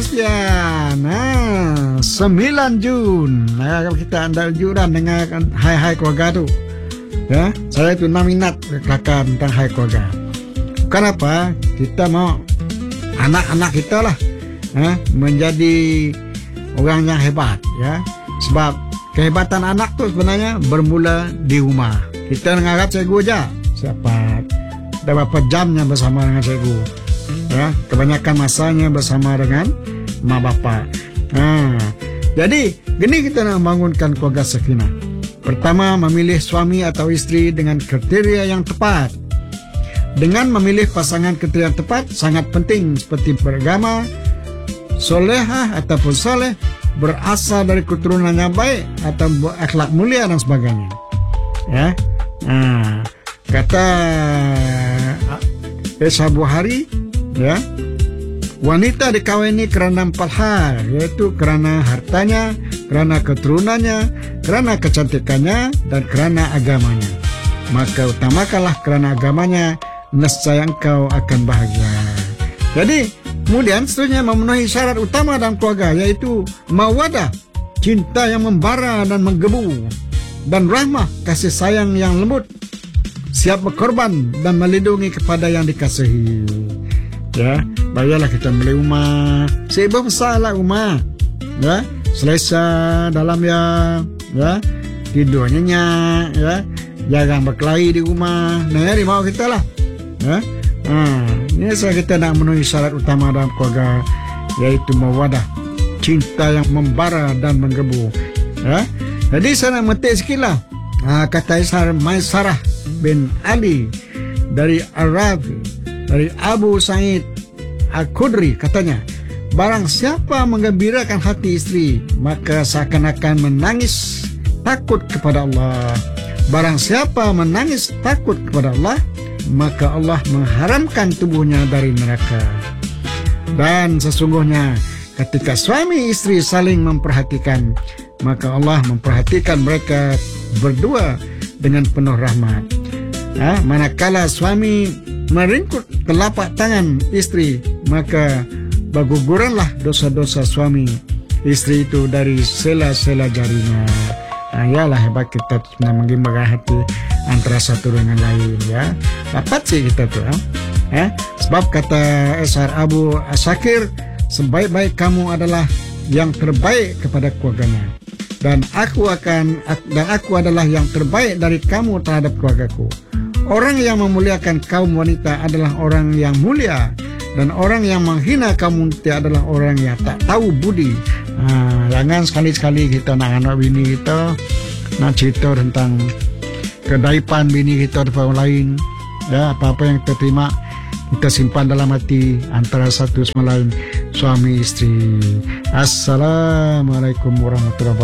Sebastian. 9 Jun. Kalau kita anda juran dengan Hai Keluarga tu. Ya, saya itu minat kelakar tentang Hai Keluarga. Kenapa? Kita mau anak-anak kita lah menjadi orang yang hebat, ya. Sebab kehebatan anak tu sebenarnya bermula di rumah. Kita mengharap cikgu aja. Siapa? Dah berapa jamnya bersama dengan cikgu. Ya, kebanyakan masanya bersama dengan mak bapak. Jadi, gini kita nak membangunkan keluarga sakinah. Pertama, memilih suami atau isteri dengan kriteria yang tepat. Dengan memilih pasangan kriteria yang tepat sangat penting, seperti beragama, solehah ataupun soleh, berasal dari keturunan yang baik atau berakhlak mulia dan sebagainya. Ya, kata Esa Buhari, ya, wanita dikawini kerana 4 hal, yaitu kerana hartanya, kerana keturunannya, kerana kecantikannya, dan kerana agamanya. Maka utamakanlah kerana agamanya, nescaya engkau akan bahagia. Jadi, kemudian seterusnya memenuhi syarat utama dalam keluarga, yaitu mawadah, cinta yang membara dan menggebu, dan rahmah, kasih sayang yang lembut, siap berkorban dan melindungi kepada yang dikasihi. Ya, baiklah kita beli rumah, sebab besarlah rumah, ya, selesa dalam ya, tidur nyenyak, ya, jarang berkelahi di rumah. Nah, di mau kita lah, ya. Ini saya kita nak memenuhi syarat utama dalam keluarga, yaitu mawadah, cinta yang membara dan menggebu. Ya, jadi saya nak metik sikit lah. Kata Maisarah bin Ali dari Arabi, dari Abu Sa'id Al-Khudri, katanya, barang siapa menggembirakan hati istri, maka seakan-akan menangis takut kepada Allah. Barang siapa menangis takut kepada Allah, maka Allah mengharamkan tubuhnya dari neraka. Dan sesungguhnya ketika suami istri saling memperhatikan, maka Allah memperhatikan mereka berdua dengan penuh rahmat. Manakala suami meringkut telapak tangan istri, maka bergugurlah dosa-dosa suami istri itu dari sela-sela jarinya. Yalah, hebat kita menggembirakan hati antara satu dengan lain, ya. Dapat sih kita tu, sebab kata Esar Abu Asakir, sebaik-baik kamu adalah yang terbaik kepada keluarganya, dan aku adalah yang terbaik dari kamu terhadap keluargaku. Orang yang memuliakan kaum wanita adalah orang yang mulia, dan orang yang menghina kaum wanita adalah orang yang tak tahu budi. Jangan sekali-sekali kita nak anak bini kita nak cerita tentang kedaipan bini kita depan orang lain. Ya, apa-apa yang kita terima kita simpan dalam hati antara satu sama lain, suami istri. Assalamualaikum warahmatullahi wabarakatuh.